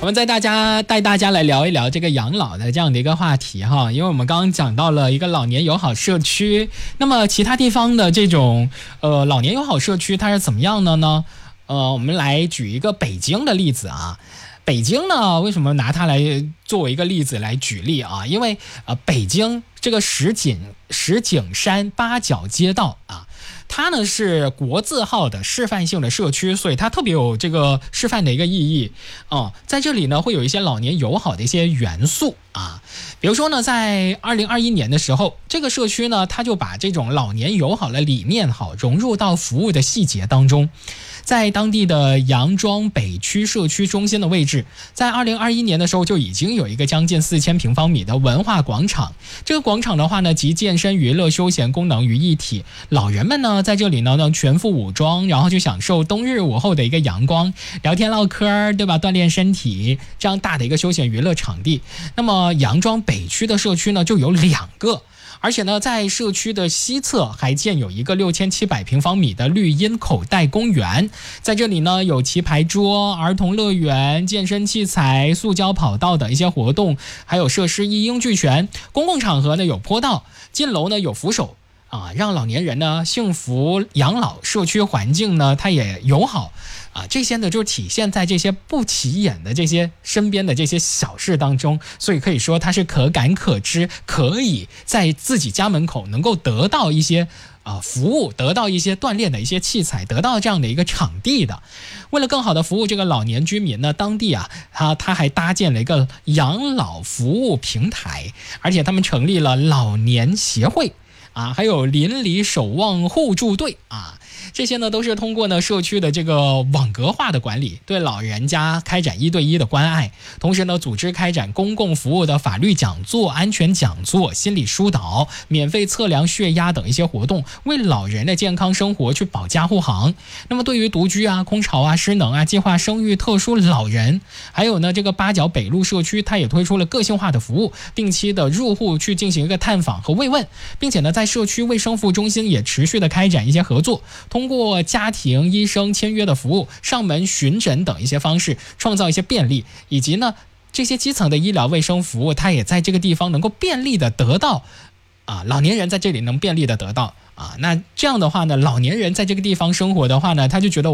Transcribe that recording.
我们带大家来聊一聊这个养老的这样的一个话题哈，因为我们刚刚讲到了一个老年友好社区，那么其他地方的这种老年友好社区它是怎么样的呢？我们来举一个北京的例子啊。北京呢，为什么拿它来作为一个例子来举例啊？因为北京这个石景山八角街道啊，它呢是国字号的示范性的社区，所以它特别有这个示范的一个意义啊。在这里呢，会有一些老年友好的一些元素啊，比如说呢，在2021年的时候，这个社区呢，它就把这种老年友好的理念融入到服务的细节当中。在当地的杨庄北区社区中心的位置，在2021年的时候就已经有一个将近4000平方米的文化广场。这个广场的话呢，集健身、娱乐、休闲功能于一体。老人们呢，在这里呢能全副武装，然后去享受冬日午后的一个阳光，聊天唠嗑，对吧？锻炼身体，这样大的一个休闲娱乐场地。那么杨庄北区的社区呢，就有2个。而且呢，在社区的西侧还建有一个6700平方米的绿荫口袋公园，在这里呢有棋牌桌、儿童乐园、健身器材、塑胶跑道的一些活动，还有设施一应俱全。公共场合呢有坡道，进楼呢有扶手啊，让老年人呢幸福养老。社区环境呢它也友好啊，这些呢就是体现在这些不起眼的这些身边的这些小事当中，所以可以说它是可感可知，可以在自己家门口能够得到一些服务，得到一些锻炼的一些器材，得到这样的一个场地的。为了更好的服务这个老年居民呢，当地啊他还搭建了一个养老服务平台，而且他们成立了老年协会啊，还有邻里守望互助队啊，这些呢都是通过呢社区的这个网格化的管理，对老人家开展1对1的关爱，同时呢组织开展公共服务的法律讲座、安全讲座、心理疏导、免费测量血压等一些活动，为老人的健康生活去保驾护航。那么对于独居啊、空巢啊、失能啊、计划生育特殊老人，还有呢这个八角北路社区，它也推出了个性化的服务，定期的入户去进行一个探访和慰问，并且呢在社区卫生服务中心也持续的开展一些合作，通过家庭医生签约的服务、上门巡诊等一些方式，创造一些便利，以及呢这些基层的医疗卫生服务，它也在这个地方能够便利的得到老年人在这里能便利的得到那这样的话呢，老年人在这个地方生活的话呢，他就觉得